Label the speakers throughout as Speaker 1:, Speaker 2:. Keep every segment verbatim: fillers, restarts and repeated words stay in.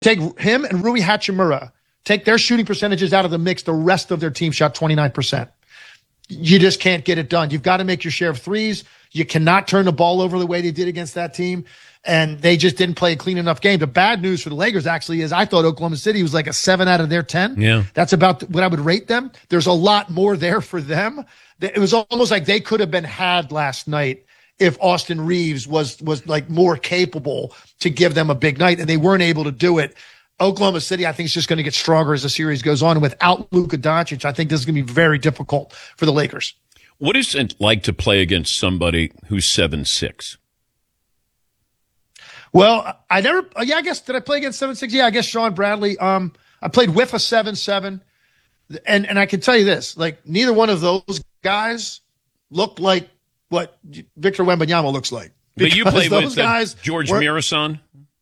Speaker 1: take him and Rui Hachimura, take their shooting percentages out of the mix, the rest of their team shot twenty-nine percent. You just can't get it done. You've got to make your share of threes. You cannot turn the ball over the way they did against that team. And they just didn't play a clean enough game. The bad news for the Lakers actually is I thought Oklahoma City was like a seven out of their ten.
Speaker 2: Yeah.
Speaker 1: That's about what I would rate them. There's a lot more there for them. It was almost like they could have been had last night if Austin Reeves was, was like more capable to give them a big night, and they weren't able to do it. Oklahoma City, I think, is just going to get stronger as the series goes on. And without Luka Doncic, I think this is going to be very difficult for the Lakers.
Speaker 2: What is it like to play against somebody who's seven six?
Speaker 1: Well, I never, yeah, I guess, did I play against seven six? Yeah, I guess Sean Bradley. Um, I played with a seven seven. And, and I can tell you this, like, neither one of those guys looked like what Victor Wembanyama looks like.
Speaker 2: But you played
Speaker 1: those
Speaker 2: with
Speaker 1: guys
Speaker 2: uh, George
Speaker 1: were,
Speaker 2: Mirasan?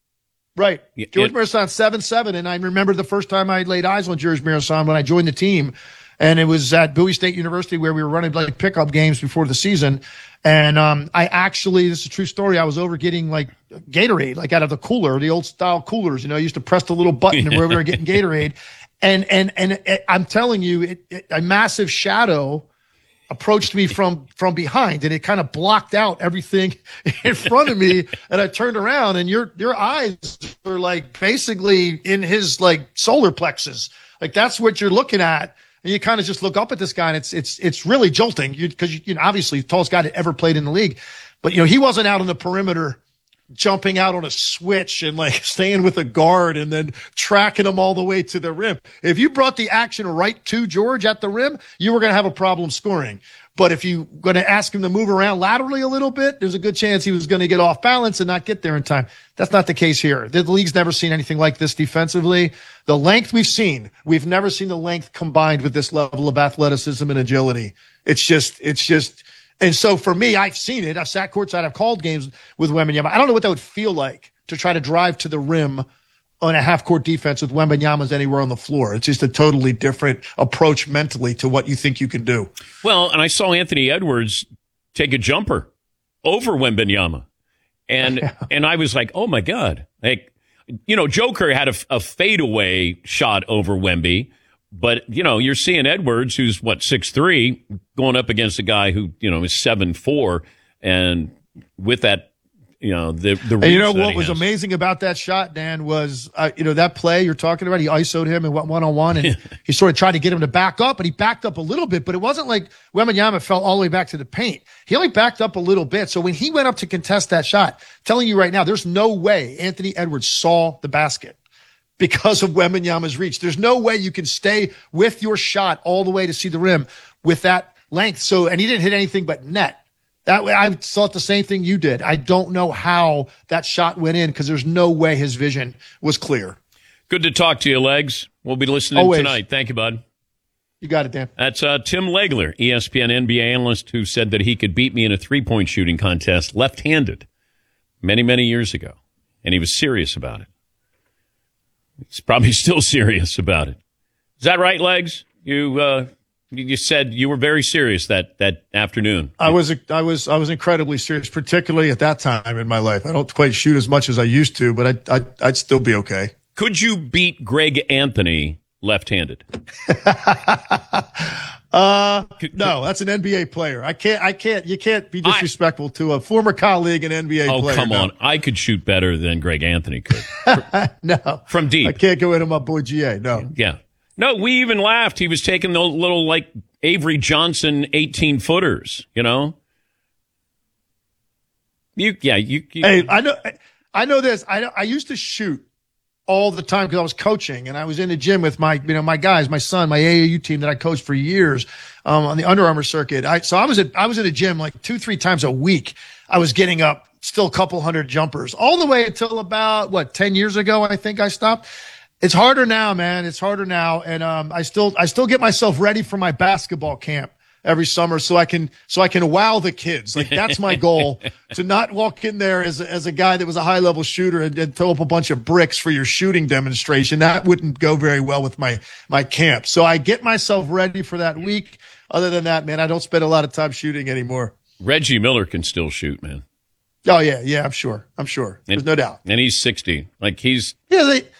Speaker 1: Right.
Speaker 2: Yeah,
Speaker 1: George
Speaker 2: it,
Speaker 1: Mirasan, seven seven. And I remember the first time I laid eyes on George Mirasan when I joined the team. And it was at Bowie State University where we were running like pickup games before the season. And um, I actually, this is a true story, I was over getting like Gatorade, like out of the cooler, the old style coolers. You know, I used to press the little button and we're over there getting Gatorade. And and and it, I'm telling you, it, it, a massive shadow approached me from from behind, and it kind of blocked out everything in front of me. And I turned around, and your your eyes were like basically in his like solar plexus. Like that's what you're looking at. And you kind of just look up at this guy, and it's it's it's really jolting. You because you, you know obviously the tallest guy that ever played in the league, but you know he wasn't out on the perimeter jumping out on a switch and like staying with a guard and then tracking him all the way to the rim. If you brought the action right to George at the rim, you were going to have a problem scoring. But if you going to ask him to move around laterally a little bit, there's a good chance he was going to get off balance and not get there in time. That's not the case here. The league's never seen anything like this defensively. The length we've seen, we've never seen the length combined with this level of athleticism and agility. It's just, it's just, and so for me, I've seen it. I've sat courtside. I've called games with Wembanyama. I don't know what that would feel like to try to drive to the rim on a half-court defense with Wembanyama's anywhere on the floor. It's just a totally different approach mentally to what you think you can do.
Speaker 2: Well, and I saw Anthony Edwards take a jumper over Wembanyama. And yeah. and I was like, oh, my God. Like, you know, Joker had a, a fadeaway shot over Wemby. But, you know, you're seeing Edwards, who's, what, six three, going up against a guy who, you know, is seven four. And with that, you know, the the
Speaker 1: and you know
Speaker 2: what
Speaker 1: was
Speaker 2: has.
Speaker 1: amazing about that shot, Dan, was, uh, you know, that play you're talking about, he I S O'd him and went one-on-one, and he sort of tried to get him to back up, and he backed up a little bit, but it wasn't like Wembanyama fell all the way back to the paint. He only backed up a little bit. So when he went up to contest that shot, telling you right now, there's no way Anthony Edwards saw the basket because of Wembanyama's reach. There's no way you can stay with your shot all the way to see the rim with that length. So, and he didn't hit anything but net. That way, I thought the same thing you did. I don't know how that shot went in because there's no way his vision was clear.
Speaker 2: Good to talk to you, Legs. We'll be listening
Speaker 1: Always.
Speaker 2: tonight. Thank you, bud.
Speaker 1: You got it, Dan.
Speaker 2: That's uh, Tim Legler, E S P N N B A analyst, who said that he could beat me in a three-point shooting contest left-handed many, many years ago. And he was serious about it. He's probably still serious about it. Is that right, Legs? You uh, you said you were very serious that, that afternoon.
Speaker 1: I was I was I was incredibly serious, particularly at that time in my life. I don't quite shoot as much as I used to, but I I I'd still be okay.
Speaker 2: Could you beat Greg Anthony left-handed?
Speaker 1: uh no, that's an N B A player. I can't I can't you can't be disrespectful I, to a former colleague and N B A
Speaker 2: oh,
Speaker 1: player.
Speaker 2: Oh come
Speaker 1: no.
Speaker 2: on. I could shoot better than Greg Anthony could.
Speaker 1: No.
Speaker 2: From deep.
Speaker 1: I can't go into my boy G A. No.
Speaker 2: Yeah. No, we even laughed. He was taking the little like Avery Johnson eighteen footers, you know? You yeah, you, you
Speaker 1: Hey, I know I know this. I I used to shoot all the time because I was coaching and I was in the gym with my, you know, my guys, my son, my A A U team that I coached for years, um, on the Under Armour circuit. I, so I was at, I was at a gym like two, three times a week. I was getting up still a couple hundred jumpers all the way until about what, ten years ago, I think I stopped. It's harder now, man. It's harder now. And, um, I still, I still get myself ready for my basketball camp every summer so I can, so I can wow the kids. Like that's my goal, to not walk in there as a, as a guy that was a high level shooter and, and throw up a bunch of bricks for your shooting demonstration. That wouldn't go very well with my, my camp. So I get myself ready for that week. Other than that, man, I don't spend a lot of time shooting anymore.
Speaker 2: Reggie Miller can still shoot, man.
Speaker 1: Oh yeah. Yeah. I'm sure. I'm sure. There's
Speaker 2: and,
Speaker 1: no doubt.
Speaker 2: And he's sixty. Like he's,
Speaker 1: yeah, they,